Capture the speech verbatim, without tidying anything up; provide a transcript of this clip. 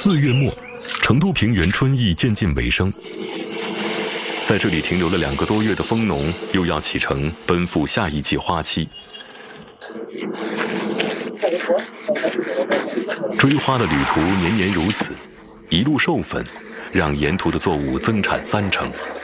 四月末，成都平原春意渐近尾声。在这里停留了两个多月的蜂农，又要启程奔赴下一季花期。追花的旅途年年如此，一路授粉，让沿途的作物增产三成。